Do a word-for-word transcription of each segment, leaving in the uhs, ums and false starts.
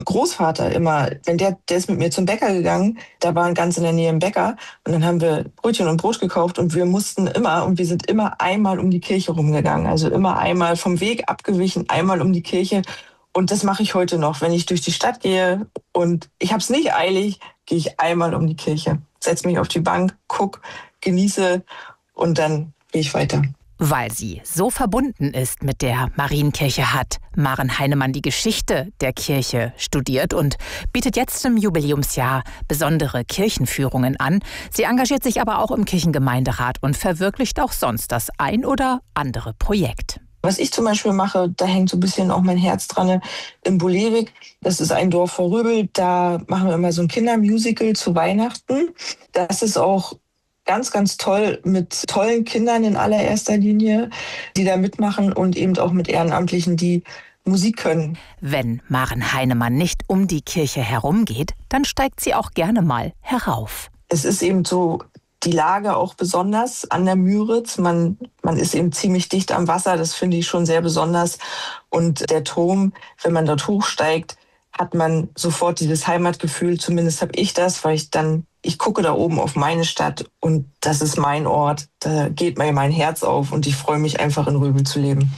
Großvater immer, wenn der, der ist mit mir zum Bäcker gegangen, da war ganz in der Nähe ein Bäcker und dann haben wir Brötchen und Brot gekauft und wir mussten immer und wir sind immer einmal um die Kirche rumgegangen, also immer einmal vom Weg abgewichen, einmal um die Kirche und das mache ich heute noch, wenn ich durch die Stadt gehe und ich habe es nicht eilig, gehe ich einmal um die Kirche, setze mich auf die Bank, guck, genieße und dann gehe ich weiter. Weil sie so verbunden ist mit der Marienkirche, hat Maren Heinemann die Geschichte der Kirche studiert und bietet jetzt im Jubiläumsjahr besondere Kirchenführungen an. Sie engagiert sich aber auch im Kirchengemeinderat und verwirklicht auch sonst das ein oder andere Projekt. Was ich zum Beispiel mache, da hängt so ein bisschen auch mein Herz dran, in Bolewik, das ist ein Dorf vor Röbel, da machen wir immer so ein Kindermusical zu Weihnachten. Das ist auch ganz, ganz toll mit tollen Kindern in allererster Linie, die da mitmachen und eben auch mit Ehrenamtlichen, die Musik können. Wenn Maren Heinemann nicht um die Kirche herumgeht, dann steigt sie auch gerne mal herauf. Es ist eben so die Lage auch besonders an der Müritz. Man, man ist eben ziemlich dicht am Wasser, das finde ich schon sehr besonders. Und der Turm, wenn man dort hochsteigt, hat man sofort dieses Heimatgefühl, zumindest habe ich das, weil ich dann, ich gucke da oben auf meine Stadt und das ist mein Ort, da geht mir mein Herz auf und ich freue mich einfach in Röbel zu leben.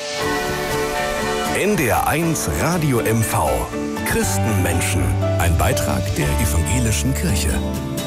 N D R eins Radio M V. Christenmenschen. Ein Beitrag der Evangelischen Kirche.